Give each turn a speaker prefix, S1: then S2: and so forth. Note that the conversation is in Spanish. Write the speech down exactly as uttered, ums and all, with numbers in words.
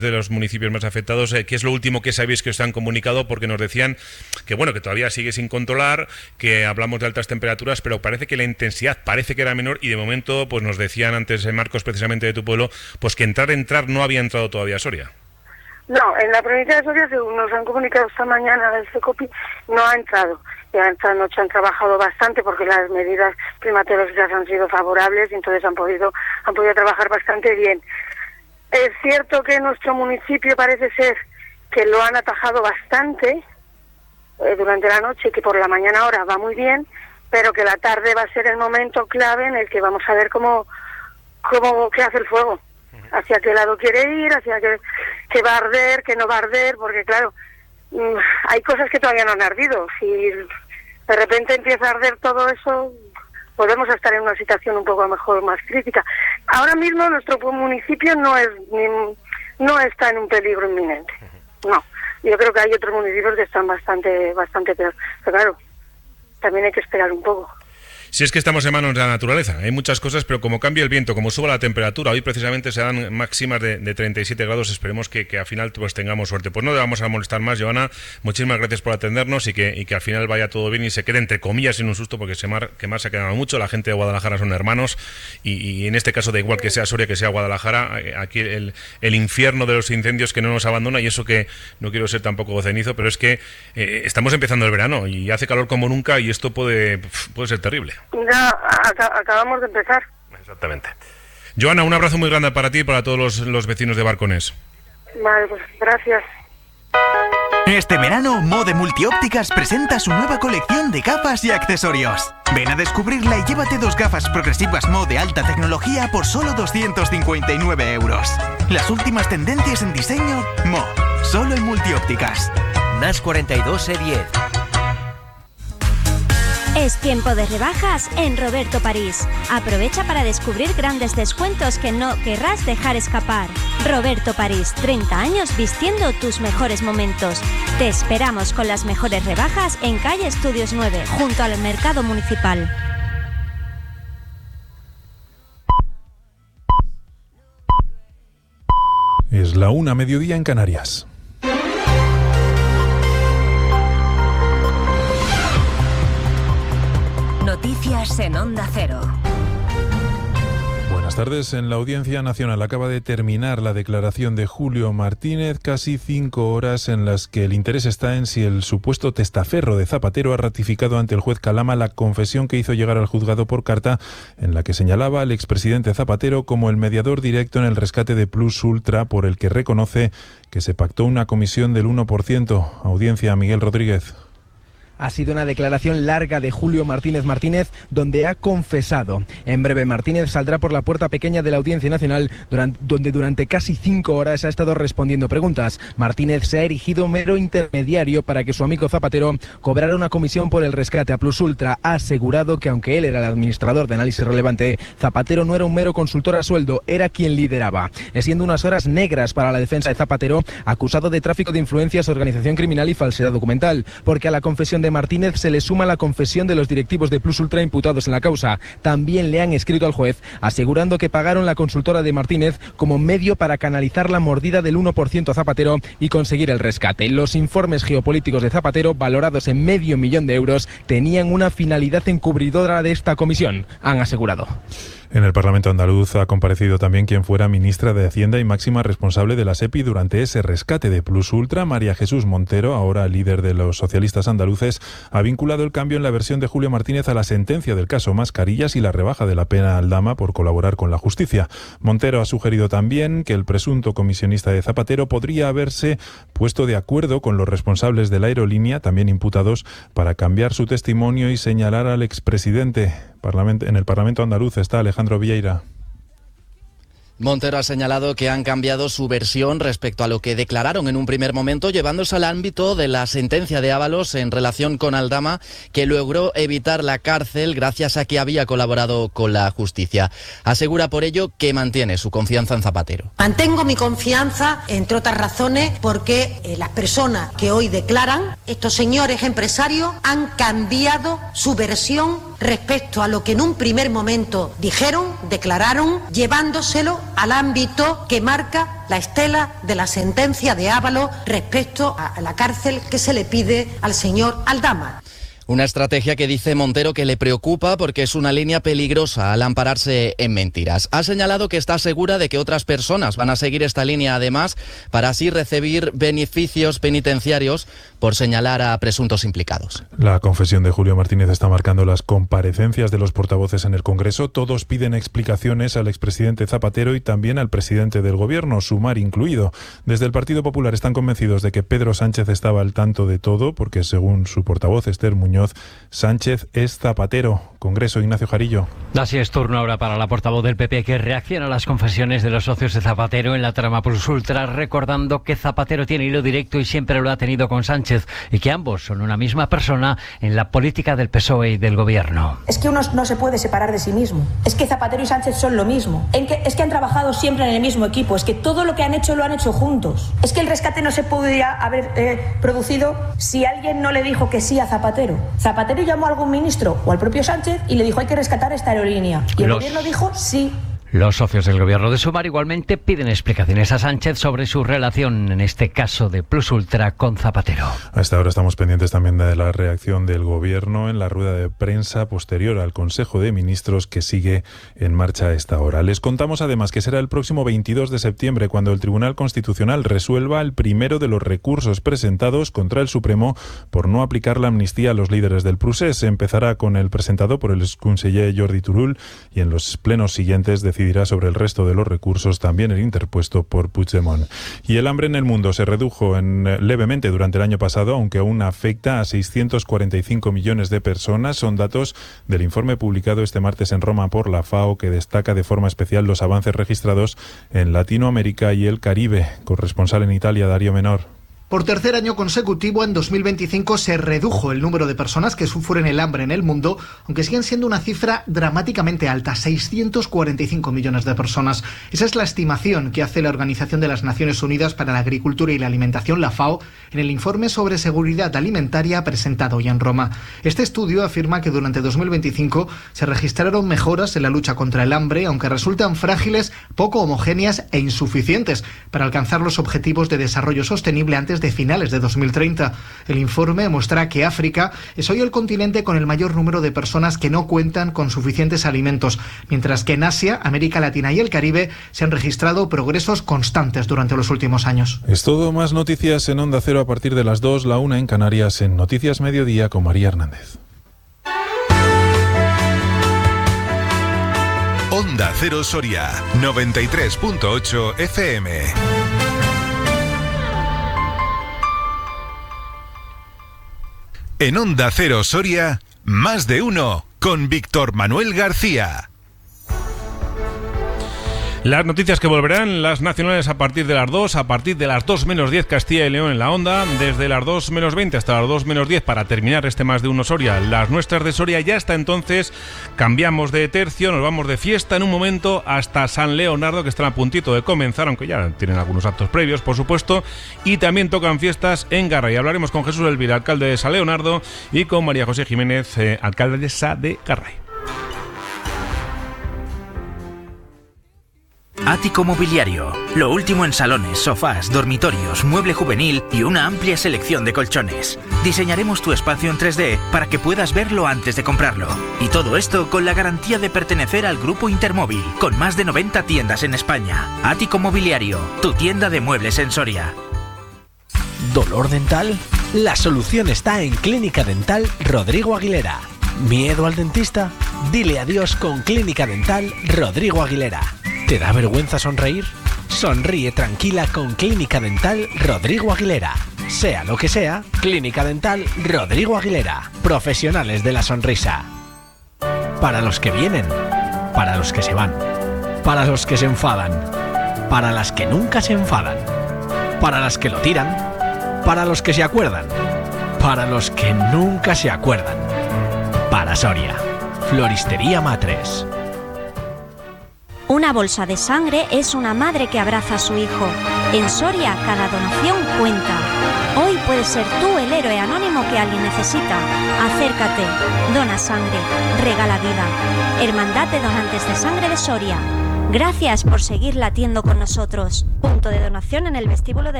S1: de los municipios más afectados, eh, ¿qué es lo último que sabéis que os han comunicado? Porque nos decían que bueno, que todavía sigue sin controlar, que hablamos de altas temperaturas, pero parece que la intensidad parece que era menor y de momento pues nos decían antes, eh, Marcos, precisamente de tu pueblo, pues que entrar, entrar no había entrado todavía a Soria.
S2: No, en la provincia de Soria, según nos han comunicado esta mañana del CECOPI, no ha entrado. Ya esta noche han trabajado bastante porque las medidas climatológicas han sido favorables y entonces han podido, han podido trabajar bastante bien. Es cierto que en nuestro municipio parece ser que lo han atajado bastante eh, durante la noche, que por la mañana ahora va muy bien, pero que la tarde va a ser el momento clave en el que vamos a ver cómo, cómo qué hace el fuego, hacia qué lado quiere ir, hacia qué, qué va a arder, qué no va a arder, porque claro, mmm, hay cosas que todavía no han ardido. Si de repente empieza a arder todo eso, podemos estar en una situación un poco mejor, más crítica. Ahora mismo nuestro municipio no es no está en un peligro inminente. No, yo creo que hay otros municipios que están bastante bastante peor. Pero claro, también hay que esperar un poco.
S1: Si es que estamos en manos de la naturaleza, hay muchas cosas, pero como cambia el viento, como suba la temperatura, hoy precisamente se dan máximas de, de treinta y siete grados, esperemos que, que al final pues tengamos suerte. Pues no le vamos a molestar más, Joana, muchísimas gracias por atendernos y que, y que al final vaya todo bien y se quede entre comillas sin un susto, porque se mar, que más se ha quedado mucho, la gente de Guadalajara son hermanos y, y en este caso da igual que sea Soria que sea Guadalajara, aquí el, el infierno de los incendios que no nos abandona, y eso que no quiero ser tampoco cenizo, pero es que eh, estamos empezando el verano y hace calor como nunca y esto puede, puede ser terrible.
S2: Ya ac- acabamos de empezar.
S1: Exactamente. Joana, un abrazo muy grande para ti y para todos los, los vecinos de Barconés.
S2: Vale, pues gracias.
S3: Este verano, Mode Multiópticas presenta su nueva colección de gafas y accesorios. Ven a descubrirla y llévate dos gafas progresivas Mo de alta tecnología por solo doscientos cincuenta y nueve euros. Las últimas tendencias en diseño, Mo, solo en Multiópticas.
S4: Nas cuarenta y dos E diez.
S5: Es tiempo de rebajas en Roberto París. Aprovecha para descubrir grandes descuentos que no querrás dejar escapar. Roberto París, treinta años vistiendo tus mejores momentos. Te esperamos con las mejores rebajas en calle Estudios nueve, junto al Mercado Municipal.
S6: Es la una, mediodía en Canarias.
S7: Noticias en Onda Cero.
S6: Buenas tardes. En la Audiencia Nacional acaba de terminar la declaración de Julio Martínez, casi cinco horas en las que el interés está en si el supuesto testaferro de Zapatero ha ratificado ante el juez Calama la confesión que hizo llegar al juzgado por carta, en la que señalaba al expresidente Zapatero como el mediador directo en el rescate de Plus Ultra, por el que reconoce que se pactó una comisión del uno por ciento. Audiencia, Miguel Rodríguez.
S8: Ha sido una declaración larga de Julio Martínez Martínez, donde ha confesado. En breve, Martínez saldrá por la puerta pequeña de la Audiencia Nacional, durante, donde durante casi cinco horas ha estado respondiendo preguntas. Martínez se ha erigido mero intermediario para que su amigo Zapatero cobrara una comisión por el rescate a Plus Ultra. Ha asegurado que aunque él era el administrador de Análisis Relevante, Zapatero no era un mero consultor a sueldo, era quien lideraba. Siendo unas horas negras para la defensa de Zapatero, acusado de tráfico de influencias, organización criminal y falsedad documental, porque a la confesión de Martínez se le suma la confesión de los directivos de Plus Ultra imputados en la causa. También le han escrito al juez asegurando que pagaron la consultora de Martínez como medio para canalizar la mordida del uno por ciento a Zapatero y conseguir el rescate. Los informes geopolíticos de Zapatero, valorados en medio millón de euros, tenían una finalidad encubridora de esta comisión, han asegurado.
S6: En el Parlamento andaluz ha comparecido también quien fuera ministra de Hacienda y máxima responsable de la SEPI durante ese rescate de Plus Ultra. María Jesús Montero, ahora líder de los socialistas andaluces, ha vinculado el cambio en la versión de Julio Martínez a la sentencia del caso Mascarillas y la rebaja de la pena a Aldama por colaborar con la justicia. Montero ha sugerido también que el presunto comisionista de Zapatero podría haberse puesto de acuerdo con los responsables de la aerolínea, también imputados, para cambiar su testimonio y señalar al expresidente. En el Parlamento andaluz está Alejandro Vieira.
S9: Montero ha señalado que han cambiado su versión respecto a lo que declararon en un primer momento, llevándose al ámbito de la sentencia de Ábalos en relación con Aldama, que logró evitar la cárcel gracias a que había colaborado con la justicia. Asegura por ello que mantiene su confianza en Zapatero.
S10: Mantengo mi confianza, entre otras razones, porque eh, las personas que hoy declaran, estos señores empresarios, han cambiado su versión respecto a lo que en un primer momento dijeron, declararon, llevándoselo al ámbito que marca la estela de la sentencia de Ábalos respecto a la cárcel que se le pide al señor Aldama.
S9: Una estrategia que dice Montero que le preocupa porque es una línea peligrosa al ampararse en mentiras. Ha señalado que está segura de que otras personas van a seguir esta línea además para así recibir beneficios penitenciarios por señalar a presuntos implicados.
S6: La confesión de Julio Martínez está marcando las comparecencias de los portavoces en el Congreso. Todos piden explicaciones al expresidente Zapatero y también al presidente del Gobierno, Sumar incluido. Desde el Partido Popular están convencidos de que Pedro Sánchez estaba al tanto de todo porque, según su portavoz Esther Muñoz, Sánchez es Zapatero. Congreso, Ignacio Jarillo.
S11: Así es, turno ahora para la portavoz del P P, que reacciona a las confesiones de los socios de Zapatero en la trama Plus Ultra, recordando que Zapatero tiene hilo directo y siempre lo ha tenido con Sánchez, y que ambos son una misma persona en la política del P S O E y del Gobierno.
S12: Es que uno no se puede separar de sí mismo. Es que Zapatero y Sánchez son lo mismo. En que, es que han trabajado siempre en el mismo equipo. Es que todo lo que han hecho lo han hecho juntos. Es que el rescate no se podría haber eh, producido si alguien no le dijo que sí a Zapatero. Zapatero llamó a algún ministro o al propio Sánchez y le dijo: hay que rescatar esta aerolínea. Y el
S11: Los...
S12: gobierno dijo sí.
S11: Los socios del Gobierno de Sumar igualmente piden explicaciones a Sánchez sobre su relación, en este caso de Plus Ultra, con Zapatero.
S6: Hasta ahora estamos pendientes también de la reacción del Gobierno en la rueda de prensa posterior al Consejo de Ministros que sigue en marcha a esta hora. Les contamos además que será el próximo veintidós de septiembre cuando el Tribunal Constitucional resuelva el primero de los recursos presentados contra el Supremo por no aplicar la amnistía a los líderes del procés. Empezará con el presentado por el exconseller Jordi Turull y en los plenos siguientes decidirá sobre el resto de los recursos, también el interpuesto por Puigdemont. Y el hambre en el mundo se redujo en, levemente durante el año pasado, aunque aún afecta a seiscientos cuarenta y cinco millones de personas. Son datos del informe publicado este martes en Roma por la FAO, que destaca de forma especial los avances registrados en Latinoamérica y el Caribe. Corresponsal en Italia, Darío Menor.
S13: Por tercer año consecutivo, en dos mil veinticinco se redujo el número de personas que sufren el hambre en el mundo, aunque siguen siendo una cifra dramáticamente alta, seiscientos cuarenta y cinco millones de personas. Esa es la estimación que hace la Organización de las Naciones Unidas para la Agricultura y la Alimentación, la FAO, en el informe sobre seguridad alimentaria presentado hoy en Roma. Este estudio afirma que durante dos mil veinticinco se registraron mejoras en la lucha contra el hambre, aunque resultan frágiles, poco homogéneas e insuficientes para alcanzar los objetivos de desarrollo sostenible antes de finales de dos mil treinta. El informe muestra que África es hoy el continente con el mayor número de personas que no cuentan con suficientes alimentos, mientras que en Asia, América Latina y el Caribe se han registrado progresos constantes durante los últimos años.
S6: Es todo. Más noticias en Onda Cero a partir de las dos, la una en Canarias, en Noticias Mediodía con María Hernández.
S14: Onda Cero Soria, noventa y tres punto ocho F M. En Onda Cero Soria, más de uno, con Víctor Manuel García.
S1: Las noticias que volverán, las nacionales a partir de las dos, a partir de las dos menos diez Castilla y León en la Onda, desde las dos menos veinte hasta las dos menos diez para terminar este más de uno Soria. Las nuestras de Soria ya hasta entonces cambiamos de tercio, nos vamos de fiesta en un momento hasta San Leonardo, que están a puntito de comenzar, aunque ya tienen algunos actos previos, por supuesto, y también tocan fiestas en Garray. Hablaremos con Jesús Elvira, alcalde de San Leonardo, y con María José Jiménez, eh, alcaldesa de Garray.
S15: Ático Mobiliario. Lo último en salones, sofás, dormitorios, mueble juvenil y una amplia selección de colchones. Diseñaremos tu espacio en tres D para que puedas verlo antes de comprarlo. Y todo esto con la garantía de pertenecer al Grupo Intermóvil, con más de noventa tiendas en España. Ático Mobiliario, tu tienda de muebles en Soria.
S16: ¿Dolor dental? La solución está en Clínica Dental Rodrigo Aguilera. ¿Miedo al dentista? Dile adiós con Clínica Dental Rodrigo Aguilera. ¿Te da vergüenza sonreír? Sonríe tranquila con Clínica Dental Rodrigo Aguilera. Sea lo que sea, Clínica Dental Rodrigo Aguilera. Profesionales de la sonrisa. Para los que vienen, para los que se van, para los que se enfadan, para las que nunca se enfadan, para las que lo tiran, para los que se acuerdan, para los que nunca se acuerdan. Para Soria, Floristería Matres.
S5: Una bolsa de sangre es una madre que abraza a su hijo. En Soria, cada donación cuenta. Hoy puedes ser tú el héroe anónimo que alguien necesita. Acércate, dona sangre, regala vida. Hermandad de Donantes de Sangre de Soria. Gracias por seguir latiendo con nosotros. Punto de donación en el vestíbulo de